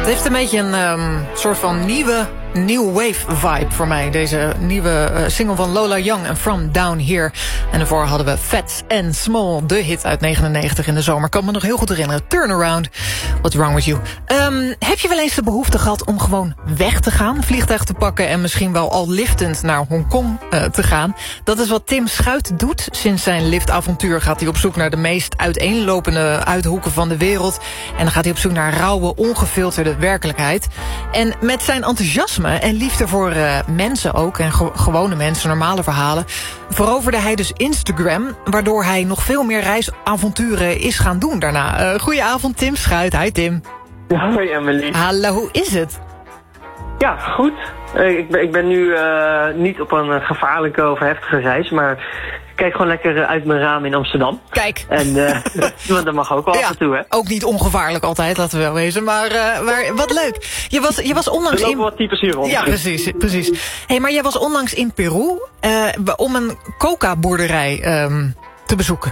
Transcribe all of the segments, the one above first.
Het heeft een beetje een soort van nieuwe new wave vibe voor mij. Deze nieuwe single van Lola Young en From Down Here. En daarvoor hadden we Fat and Small, de hit uit 99 in de zomer. Kan me nog heel goed herinneren. Turnaround, what's wrong with you? Heb je wel eens de behoefte gehad om gewoon weg te gaan? Vliegtuig te pakken en misschien wel al liftend naar Hongkong te gaan? Dat is wat Tim Schuit doet. Sinds zijn liftavontuur gaat hij op zoek naar de meest uiteenlopende uithoeken van de wereld. En dan gaat hij op zoek naar rauwe, ongefilterde werkelijkheid. En met zijn enthousiasme en liefde voor mensen ook, en gewone mensen, normale verhalen, veroverde hij dus Instagram, waardoor hij nog veel meer reisavonturen is gaan doen daarna. Goedenavond, Tim Schuit. Hi, Tim. Hoi, Emily. Hallo, hoe is het? Ja, goed. Ik ben nu niet op een gevaarlijke of heftige reis, maar ik kijk gewoon lekker uit mijn raam in Amsterdam. Kijk. En dat mag ook wel af en toe, hè? Ook niet ongevaarlijk altijd, laten we wel wezen. Maar wat leuk. Je was onlangs er lopen wat types hier rond. Ja, precies. Hey, maar jij was onlangs in Peru om een coca-boerderij te bezoeken.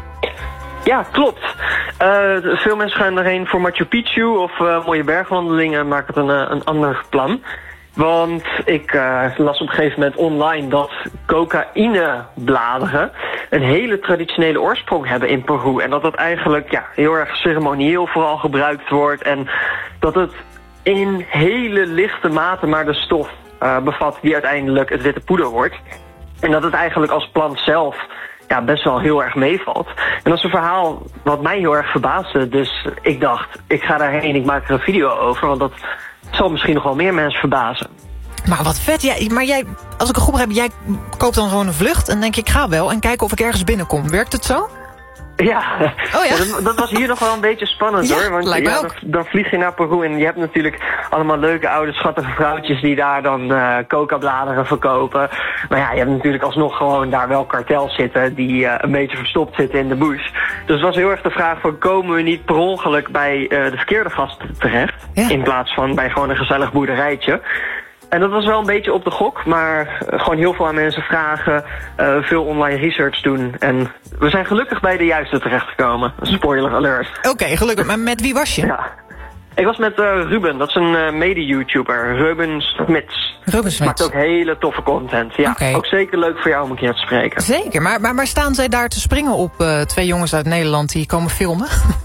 Ja, klopt. Veel mensen gaan erheen voor Machu Picchu of mooie bergwandelingen en maken het een ander plan. Want ik las op een gegeven moment online dat cocaïnebladeren een hele traditionele oorsprong hebben in Peru. En dat eigenlijk heel erg ceremonieel vooral gebruikt wordt. En dat het in hele lichte mate maar de stof bevat die uiteindelijk het witte poeder wordt. En dat het eigenlijk als plant zelf best wel heel erg meevalt. En dat is een verhaal wat mij heel erg verbaasde. Dus ik dacht, ik ga daarheen, ik maak er een video over. Want dat zal misschien nog wel meer mensen verbazen. Maar wat vet. Maar jij, als ik het goed begrijp, jij koopt dan gewoon een vlucht en denk ik ga wel en kijken of ik ergens binnenkom. Werkt het zo? Ja, oh, ja? Dat was hier nog wel een beetje spannend hoor. Want dan vlieg je naar Peru en je hebt natuurlijk allemaal leuke oude schattige vrouwtjes die daar dan coca-bladeren verkopen. Maar ja, je hebt natuurlijk alsnog gewoon daar wel kartels zitten die een beetje verstopt zitten in de bush. Dus het was heel erg de vraag van, komen we niet per ongeluk bij de verkeerde gast terecht? Ja. In plaats van bij gewoon een gezellig boerderijtje. En dat was wel een beetje op de gok, maar gewoon heel veel aan mensen vragen, veel online research doen. En we zijn gelukkig bij de juiste terechtgekomen. Spoiler alert. Oké, gelukkig. Maar met wie was je? Ja. Ik was met Ruben, dat is een mede-YouTuber. Ruben Smits. Ruben Smits. Maakt ook hele toffe content. Ja, okay. Ook zeker leuk voor jou om een keer te spreken. Zeker, maar staan zij daar te springen op twee jongens uit Nederland die komen filmen?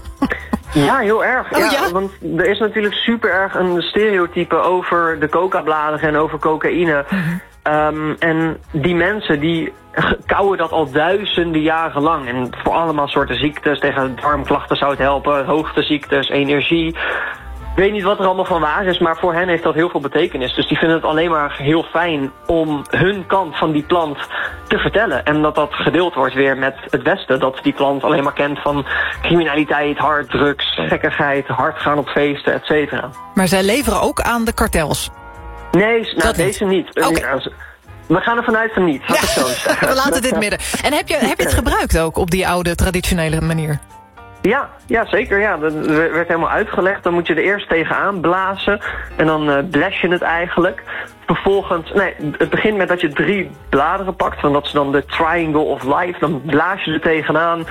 Ja, heel erg. Oh, ja? Want er is natuurlijk super erg een stereotype over de coca-bladeren en over cocaïne. Mm-hmm. En die mensen die kouwen dat al duizenden jaren lang. En voor allemaal soorten ziektes, tegen darmklachten zou het helpen, hoogteziektes, energie. Ik weet niet wat er allemaal van waar is, maar voor hen heeft dat heel veel betekenis. Dus die vinden het alleen maar heel fijn om hun kant van die plant te vertellen. En dat gedeeld wordt weer met het Westen. Dat die plant alleen maar kent van criminaliteit, harddrugs, gekkigheid, hard gaan op feesten, et cetera. Maar zij leveren ook aan de kartels? Nee, deze niet. Okay. We gaan er vanuit van niet. Laat het zo zeggen. We laten dit midden. En heb je het gebruikt ook op die oude traditionele manier? Ja, zeker. Ja. Dat werd helemaal uitgelegd. Dan moet je er eerst tegenaan blazen. En dan bles je het eigenlijk. Vervolgens, het begint met dat je 3 bladeren pakt. Want dat is dan de Triangle of Life. Dan blaas je er tegenaan.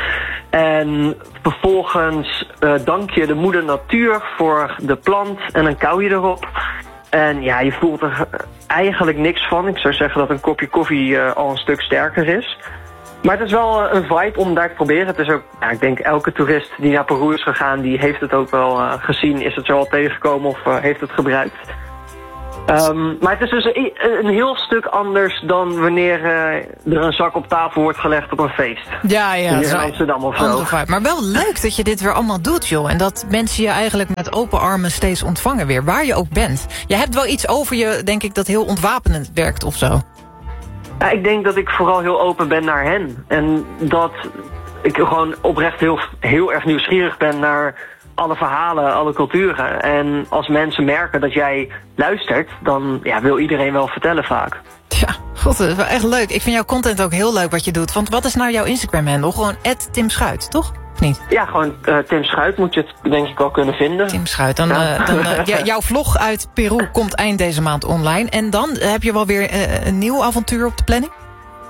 En vervolgens dank je de moeder natuur voor de plant. En dan kauw je erop. En ja, je voelt er eigenlijk niks van. Ik zou zeggen dat een kopje koffie al een stuk sterker is. Maar het is wel een vibe om daar te proberen. Het is ook, ik denk elke toerist die naar Peru is gegaan, die heeft het ook wel gezien. Is het zo al tegengekomen of heeft het gebruikt. Maar het is dus een heel stuk anders dan wanneer er een zak op tafel wordt gelegd op een feest. Ja. In Amsterdam of zo. Maar wel leuk dat je dit weer allemaal doet, joh. En dat mensen je eigenlijk met open armen steeds ontvangen weer, waar je ook bent. Je hebt wel iets over je, denk ik, dat heel ontwapenend werkt of zo. Ja, ik denk dat ik vooral heel open ben naar hen. En dat ik gewoon oprecht heel erg nieuwsgierig ben naar alle verhalen, alle culturen. En als mensen merken dat jij luistert, dan wil iedereen wel vertellen vaak. Ja, god, dat is wel echt leuk. Ik vind jouw content ook heel leuk wat je doet. Want wat is nou jouw Instagram-handle? Gewoon @Tim Schuit, toch? Of niet? Ja, gewoon Tim Schuit moet je het denk ik wel kunnen vinden. Tim Schuit. Jouw vlog uit Peru komt eind deze maand online. En dan heb je wel weer een nieuw avontuur op de planning?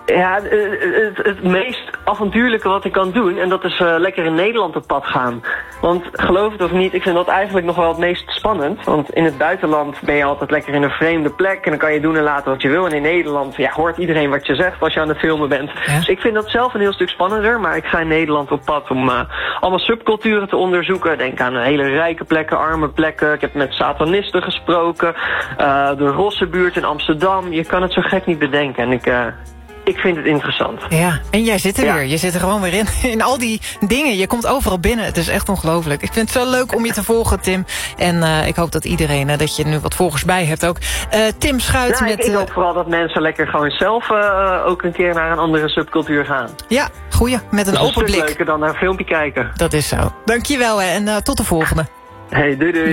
Ja, het meest avontuurlijke wat ik kan doen, en dat is lekker in Nederland op pad gaan. Want geloof het of niet, ik vind dat eigenlijk nog wel het meest spannend. Want in het buitenland ben je altijd lekker in een vreemde plek en dan kan je doen en laten wat je wil. En in Nederland hoort iedereen wat je zegt als je aan het filmen bent. Ja. Dus ik vind dat zelf een heel stuk spannender, maar ik ga in Nederland op pad om allemaal subculturen te onderzoeken. Denk aan hele rijke plekken, arme plekken. Ik heb met satanisten gesproken, de Rossenbuurt in Amsterdam. Je kan het zo gek niet bedenken en ik vind het interessant. Ja, en jij zit er weer. Je zit er gewoon weer in al die dingen. Je komt overal binnen. Het is echt ongelooflijk. Ik vind het zo leuk om je te volgen, Tim. En ik hoop dat iedereen, dat je nu wat volgers bij hebt ook. Tim Schuit met... Ik hoop vooral dat mensen lekker gewoon zelf ook een keer naar een andere subcultuur gaan. Ja, goeie. Met een open blik. Het is leuker dan naar een filmpje kijken. Dat is zo. Dankjewel en tot de volgende. Hey, doei doei.